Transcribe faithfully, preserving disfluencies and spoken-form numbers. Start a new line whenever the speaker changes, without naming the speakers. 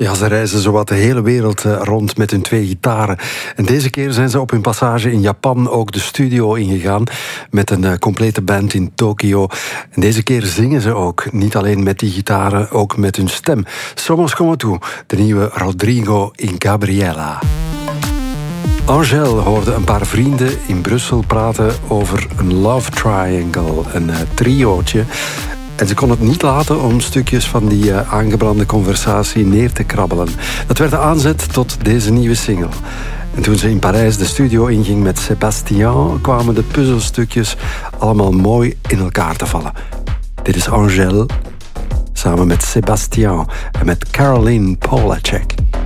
Ja, ze reizen zowat de hele wereld rond met hun twee gitaren. En deze keer zijn ze op hun passage in Japan ook de studio ingegaan met een complete band in Tokio. En deze keer zingen ze ook, niet alleen met die gitaren, ook met hun stem. Somos como tú, de nieuwe Rodrigo y Gabriela. Angèle hoorde een paar vrienden in Brussel praten over een love triangle, een uh, triootje. En ze kon het niet laten om stukjes van die uh, aangebrande conversatie neer te krabbelen. Dat werd de aanzet tot deze nieuwe single. En toen ze in Parijs de studio inging met Sébastien, kwamen de puzzelstukjes allemaal mooi in elkaar te vallen. Dit is Angèle, samen met Sébastien en met Caroline Polachek.